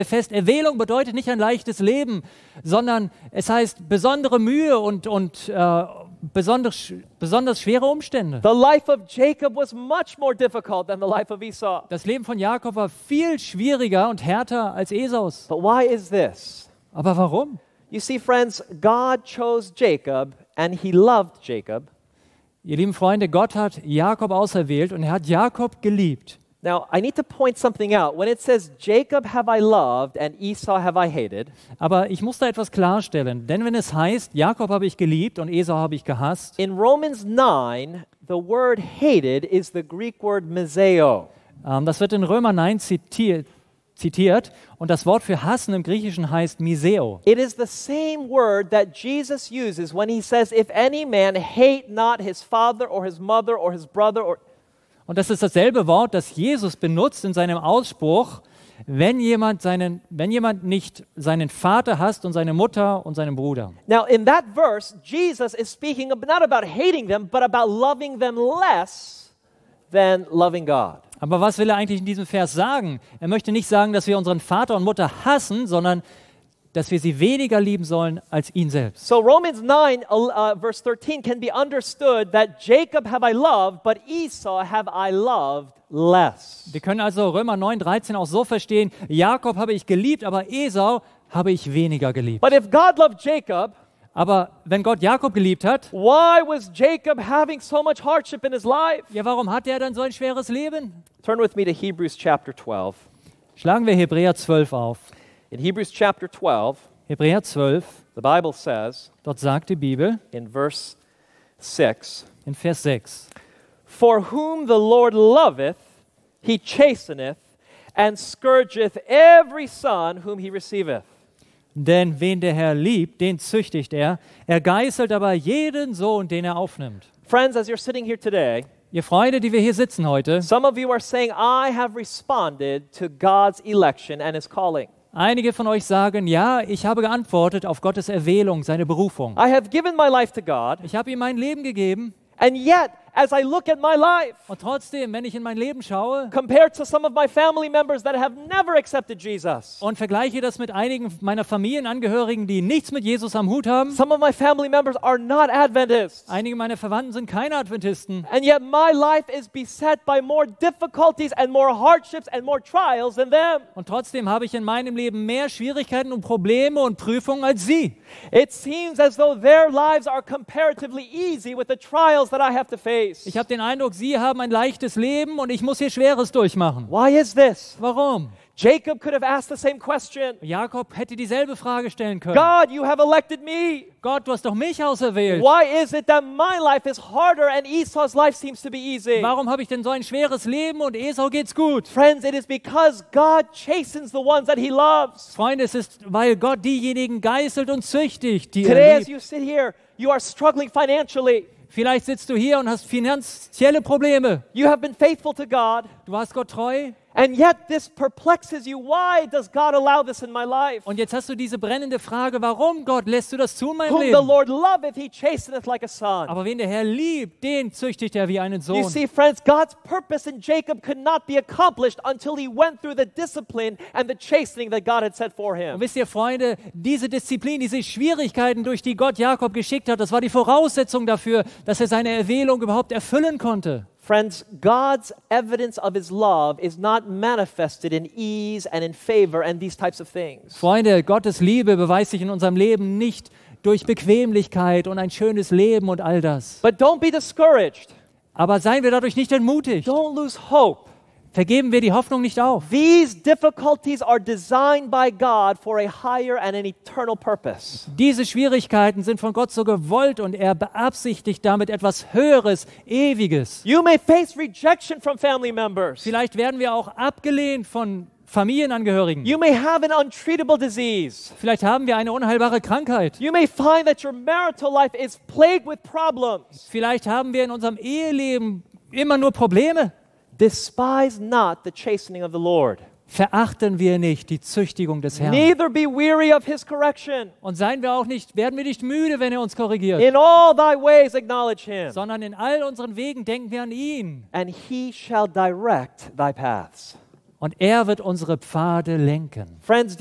fest, Erwählung bedeutet nicht ein leichtes Leben, sondern es heißt besondere Mühe und besonders schwere Umstände. The life of Jacob was much more difficult than the life of Esau. Das Leben von Jakob war viel schwieriger und härter als Esaus. But why is this? Aber warum? You see, friends, God chose Jacob and he loved Jacob. Ihr lieben Freunde, Gott hat Jakob auserwählt und er hat Jakob geliebt. Now, I need to point something out. When it says, Jacob have I loved and Esau have I hated, Aber ich muss da etwas klarstellen, denn wenn es heißt, Jakob habe ich geliebt und Esau habe ich gehasst, in Romans 9, the word hated is the Greek word meseo. das wird in Römer 9 zitiert und das Wort für hassen im Griechischen heißt miseo. It is the same word that Jesus uses when he says, if any man hate not his father or his mother or his brother or... Und das ist dasselbe Wort, das Jesus benutzt in seinem Ausspruch, wenn jemand nicht seinen Vater hasst und seine Mutter und seinen Bruder. Now, in that verse, Jesus is speaking not about hating them, but about loving them less than loving God. Aber was will er eigentlich in diesem Vers sagen? Er möchte nicht sagen, dass wir unseren Vater und Mutter hassen, sondern dass wir sie weniger lieben sollen als ihn selbst. So Romans 9, verse 13 can be understood that Jacob have I loved, but Esau have I loved less. Wir können also Römer 9,13 auch so verstehen, Jakob habe ich geliebt, aber Esau habe ich weniger geliebt. But if God loved Jacob, Aber wenn Gott Jakob geliebt hat, why was Jacob having so much hardship in his life? ja, warum hat er dann so ein schweres Leben? Turn with me to Hebrews chapter 12. Schlagen wir Hebräer 12 auf. In Hebrews chapter 12, Hebräer 12, the Bible says dort sagt die Bibel in verse 6, in Vers 6, for whom the Lord loveth, he chasteneth, and scourgeth every son whom he receiveth. denn wen der Herr liebt, den züchtigt er geißelt aber jeden Sohn, den er aufnimmt. Friends, as you're sitting here today, Ihr Freunde, die wir hier sitzen heute, some of you are saying, I have responded to God's election and his calling. einige von euch sagen, ja, ich habe geantwortet auf Gottes Erwählung, seine Berufung. I have given my life to God, Ich habe ihm mein Leben gegeben and yet, as I look at my life, und trotzdem, wenn ich in mein Leben schaue compared to some of my family members that have never accepted Jesus, und vergleiche das mit einigen meiner Familienangehörigen, die nichts mit Jesus am Hut haben, some of my family members are not Adventists, einige meiner Verwandten sind keine Adventisten, and yet my life is beset by more difficulties and more hardships and more trials than them. und trotzdem habe ich in meinem Leben mehr Schwierigkeiten und Probleme und Prüfungen als sie. It seems as though their lives are comparatively easy with the trials that I have to face. Ich habe den Eindruck, sie haben ein leichtes Leben und ich muss hier Schweres durchmachen. Why is this? Warum? Jacob could have asked the same question. Jakob hätte dieselbe Frage stellen können. God, you have elected me. Gott, du hast doch mich auserwählt. Why is it that my life is harder and Esau's life seems to be easy? Warum habe ich denn so ein schweres Leben und Esau geht's gut? Friends, it is because God chastens the ones that he loves. Freunde, es ist, weil Gott diejenigen geißelt und züchtigt, die Today, er as liebt. you sit here, you are struggling financially. Vielleicht sitzt du hier und hast finanzielle Probleme. You have been faithful to God, Du warst Gott treu and yet this perplexes you. Why does God allow this in my life? und jetzt hast du diese brennende Frage, warum Gott lässt du das zu in meinem Whom the Leben? Lord loveth, he chasteneth like a son. Aber wen der Herr liebt, den züchtigt er wie einen You Sohn. see, friends, God's purpose in Jacob could not be accomplished until he went through the discipline and the chastening that God had set for Und him. wisst ihr, Freunde, diese Disziplin, diese Schwierigkeiten, durch die Gott Jakob geschickt hat, das war die Voraussetzung dafür, dass er seine Erwählung überhaupt erfüllen konnte. Friends, God's evidence of his love is not manifested in ease and in favor and these types of things. Freunde, Gottes Liebe beweist sich in unserem Leben nicht durch Bequemlichkeit und ein schönes Leben und all das. But don't be discouraged. Aber seien wir dadurch nicht entmutigt. Don't lose hope. Vergeben wir die Hoffnung nicht auf. These difficulties are designed by God for a higher and an eternal purpose. Diese Schwierigkeiten sind von Gott so gewollt und er beabsichtigt damit etwas Höheres, Ewiges. You may face rejection from family members. Vielleicht werden wir auch abgelehnt von Familienangehörigen. You may have an untreatable disease. Vielleicht haben wir eine unheilbare Krankheit. You may find that your marital life is plagued with problems. Vielleicht haben wir in unserem Eheleben immer nur Probleme. Despise not the chastening of the Lord. Verachten wir nicht die Züchtigung des Herrn. Neither be weary of his correction. Und werden wir nicht müde, wenn er uns korrigiert, In all thy ways acknowledge him, sondern in all unseren Wegen denken wir an ihn. and he shall direct thy paths. Und er wird unsere Pfade lenken. Friends,